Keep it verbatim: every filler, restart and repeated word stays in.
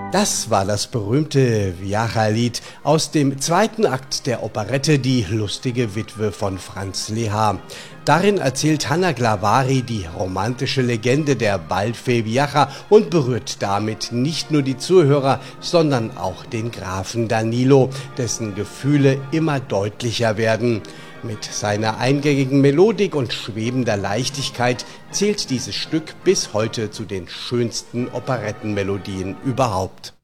Das war das berühmte Viacha-Lied aus dem zweiten Akt der Operette Die lustige Witwe von Franz Lehár. Darin erzählt Hanna Glavari die romantische Legende der Baldfee Viacha und berührt damit nicht nur die Zuhörer, sondern auch den Grafen Danilo, dessen Gefühle immer deutlicher werden. Mit seiner eingängigen Melodik und schwebender Leichtigkeit zählt dieses Stück bis heute zu den schönsten Operettenmelodien überhaupt.